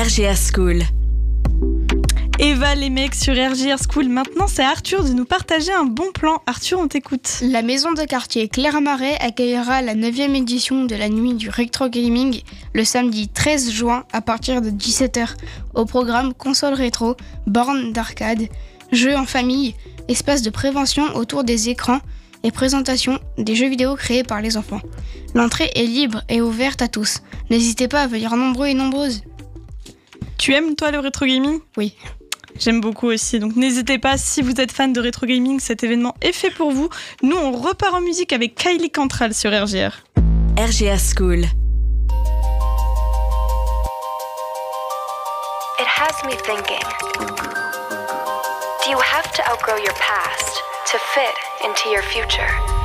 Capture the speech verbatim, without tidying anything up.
R G R School. Eva, les mecs sur R G R School. Maintenant, c'est à Arthur de nous partager un bon plan. Arthur, on t'écoute. La maison de quartier Claire-Marais accueillera la neuvième édition de la nuit du Retro Gaming le samedi treize juin à partir de dix-sept heures. Au programme console rétro, bornes d'arcade, jeux en famille, espace de prévention autour des écrans et présentation des jeux vidéo créés par les enfants. L'entrée est libre et ouverte à tous. N'hésitez pas à venir nombreux et nombreuses. Tu aimes, toi, le rétro gaming ? Oui. J'aime beaucoup aussi, donc n'hésitez pas, si vous êtes fan de rétro gaming, cet événement est fait pour vous. Nous, on repart en musique avec Kylie Cantral sur R G R. R G R School. It has me thinking. Do you have to outgrow your past to fit into your future?